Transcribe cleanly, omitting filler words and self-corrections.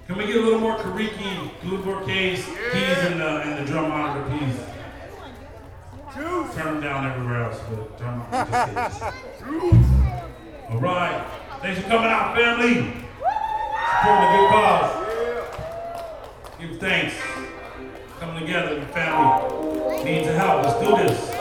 Can we get a little more Kariki, a little more keys and the drum monitor, please? Turn them down everywhere else, but turn them just all right. Thanks for coming out, family. Supporting a good cause. Give thanks. Coming together, the family needs help. Let's do this.